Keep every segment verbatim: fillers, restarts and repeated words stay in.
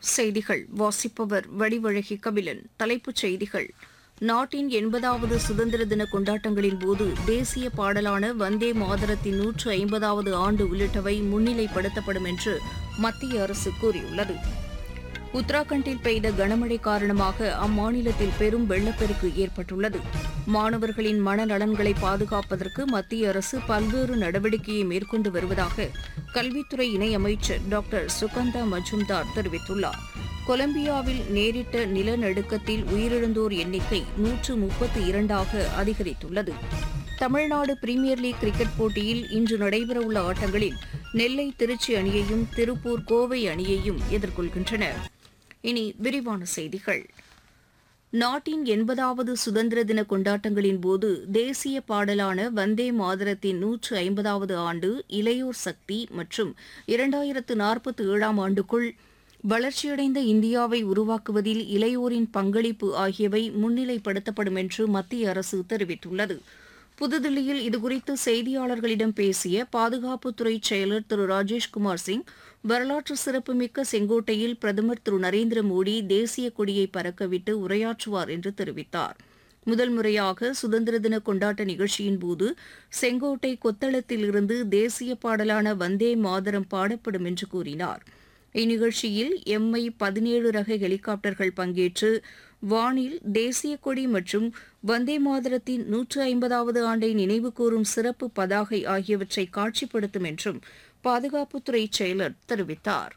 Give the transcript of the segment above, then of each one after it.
செய்திகள் வாசிப்பவர் வடிவழகி கபிலன். தலைப்புச் செய்திகள்: நாட்டின் எண்பதாவது சுதந்திர தின கொண்டாட்டங்களின் போது தேசிய பாடலான வந்தே மாதரத்தின் நூற்று ஐம்பதாவது ஆண்டு உள்ளிட்டவை முன்னிலைப்படுத்தப்படும் என்று மத்திய அரசு கூறியுள்ளது. உத்தராகண்டில் பெய்த கனமழை காரணமாக அம்மாநிலத்தில் பெரும் வெள்ளப்பெருக்கு ஏற்பட்டுள்ளது. மாணவர்களின் மனநலன்களை பாதுகாப்பதற்கு மத்திய அரசு பல்வேறு நடவடிக்கையை மேற்கொண்டு வருவதாக கல்வித்துறை இணையமைச்சர் டாக்டர் சுகந்தா மஜும்தார் தெரிவித்துள்ளார். கொலம்பியாவில் நேரிட்ட நிலநடுக்கத்தில் உயிரிழந்தோர் எண்ணிக்கை நூற்று முப்பத்தி இரண்டாக அதிகரித்துள்ளது. தமிழ்நாடு பிரீமியர் லீக் கிரிக்கெட் போட்டியில் இன்று நடைபெறவுள்ள ஆட்டங்களில் நெல்லை திருச்சி அணியையும் திருப்பூர் கோவை அணியையும் எதிர்கொள்கின்றன. இனி விரிவான செய்திகள். நாட்டின் எண்பதாவது சுதந்திர தின கொண்டாட்டங்களின் போது தேசிய பாடலான வந்தே மாதரத்தின் நூற்று ஐம்பதாவது ஆண்டு, இளையோர் சக்தி மற்றும் இரண்டாயிரத்து நாற்பத்தி ஏழாம் ஆண்டுக்குள் வளர்ச்சியடைந்த இந்தியாவை உருவாக்குவதில் இளையோரின் பங்களிப்பு ஆகியவை முன்னிலைப்படுத்தப்படும் என்று மத்திய அரசு தெரிவித்துள்ளது. புதுதில்லியில் இதுகுறித்து செய்தியாளர்களிடம் பேசிய பாதுகாப்புத்துறை செயலர் திரு ராஜேஷ்குமார் சிங், வரலாற்று சிறப்புமிக்க செங்கோட்டையில் பிரதமர் திரு நரேந்திர மோடி தேசிய கொடியை பறக்கவிட்டு உரையாற்றுவார் என்று தெரிவித்தார். முதல் முறையாக சுதந்திர தின கொண்டாட்ட நிகழ்ச்சியின் போது செங்கோட்டை கொத்தளத்திலிருந்து தேசிய பாடலான வந்தே மாதரம் பாடப்படும் என்று கூறினார். இந்நிகழ்ச்சியில் எம்ஐ பதினேழு ரக ஹெலிகாப்டர்கள் பங்கேற்று வானில் தேசிய கொடி மற்றும் வந்தே மாதரத்தின் நூற்று ஐம்பதாவது ஆண்டை நினைவுகூரும் சிறப்பு பதாகை ஆகியவற்றை காட்சிப்படுத்தும் என்றும் பாதுகாப்புத்துறை செயலர் தெரிவித்தார்.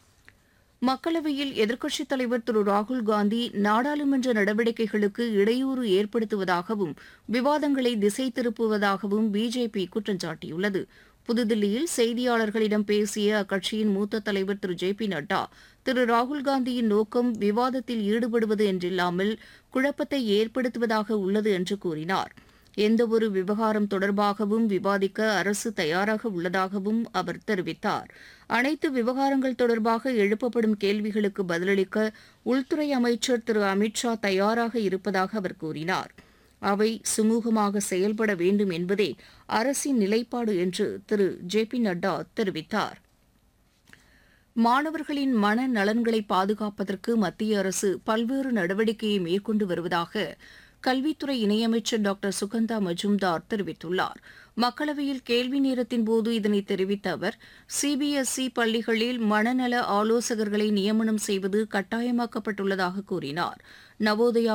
மக்களவையில் எதிர்க்கட்சித் தலைவர் திரு ராகுல் காந்தி நாடாளுமன்ற நடவடிக்கைகளுக்கு இடையூறு ஏற்படுத்துவதாகவும் விவாதங்களை திசை திருப்புவதாகவும் பிஜேபி குற்றம் சாட்டியுள்ளது. புதுதில்லியில் செய்தியாளர்களிடம் பேசிய அக்கட்சியின் மூத்த தலைவர் திரு ஜே பி நட்டா, திரு ராகுல்காந்தியின் நோக்கம் விவாதத்தில் ஈடுபடுவது என்றில்லாமல் குழப்பத்தை ஏற்படுத்துவதாக உள்ளது என்று கூறினார். எந்தவொரு விவகாரம் தொடர்பாகவும் விவாதிக்க அரசு தயாராக உள்ளதாகவும் அவர் தெரிவித்தார். அனைத்து விவகாரங்கள் தொடர்பாக எழுப்பப்படும் கேள்விகளுக்கு பதிலளிக்க உள்துறை அமைச்சர் திரு அமித்ஷா தயாராக இருப்பதாக அவர் கூறினார். அவை சுமூகமாக செயல்பட வேண்டும் என்பதே அரசின் நிலைப்பாடு என்று திரு ஜே பி நட்டா தெரிவித்தார். மாணவர்களின் மன நலன்களை பாதுகாப்பதற்கு மத்திய அரசு பல்வேறு நடவடிக்கையை மேற்கொண்டு வருவதாக கல்வித்துறை இணையமைச்சர் டாக்டர் சுகந்தா மஜும்தார் தெரிவித்துள்ளார். மக்களவையில் கேள்வி நேரத்தின் போது இதனை தெரிவித்த அவர், சிபிஎஸ்இ பள்ளிகளில் மனநல ஆலோசகர்களை நியமனம் செய்வது கட்டாயமாக்கப்பட்டுள்ளதாக கூறினார். நவோதயா